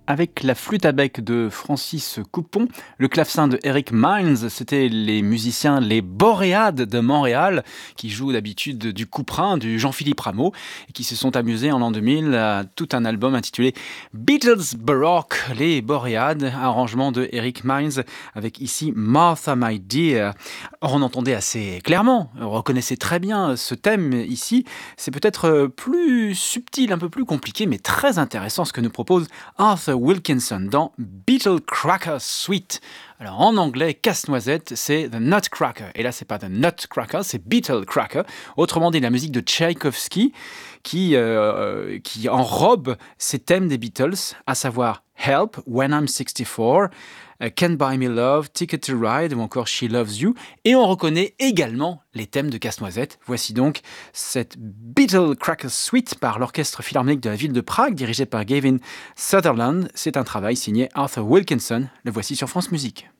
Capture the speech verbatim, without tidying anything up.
Avec la flûte à bec de Francis Coupon, le clavecin de Eric Mines, c'était les musiciens Les Boréades de Montréal, qui jouent d'habitude du couperin du Jean-Philippe Rameau, et qui se sont amusés en l'an deux mille à tout un album intitulé Beatles Baroque, les Boréades, arrangement de Eric Mines, avec ici Martha My Dear. Or, on entendait assez clairement, on reconnaissait très bien ce thème ici. C'est peut-être plus subtil, un peu plus compliqué, mais très intéressant ce que nous propose Arthur Wilkinson dans Beetle Cracker Suite. Alors en anglais, casse-noisette, c'est The Nutcracker. Et là, c'est pas The Nutcracker, c'est Beetle Cracker. Autrement dit, la musique de Tchaïkovski qui, euh, qui enrobe ces thèmes des Beatles, à savoir Help, When I'm sixty-four, uh, Can't Buy Me Love, Ticket to Ride ou encore She Loves You. Et on reconnaît également les thèmes de Casse-Noisette. Voici donc cette Beetle Cracker Suite par l'Orchestre Philharmonique de la ville de Prague, dirigé par Gavin Sutherland. C'est un travail signé Arthur Wilkinson. Le voici sur France Musique.